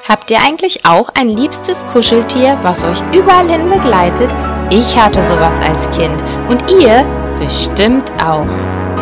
Habt ihr eigentlich auch ein liebstes Kuscheltier, was euch überall hin begleitet? Ich hatte sowas als Kind und ihr bestimmt auch.